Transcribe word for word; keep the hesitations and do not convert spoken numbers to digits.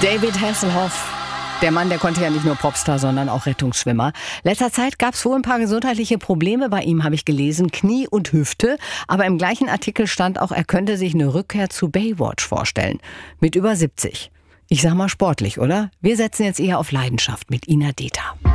David Hasselhoff. Der Mann, der konnte ja nicht nur Popstar, sondern auch Rettungsschwimmer. Letzter Zeit gab es wohl ein paar gesundheitliche Probleme bei ihm, habe ich gelesen. Knie und Hüfte. Aber im gleichen Artikel stand auch, er könnte sich eine Rückkehr zu Baywatch vorstellen. Mit über siebzig. Ich sag mal sportlich, oder? Wir setzen jetzt eher auf Leidenschaft mit Ina Deta.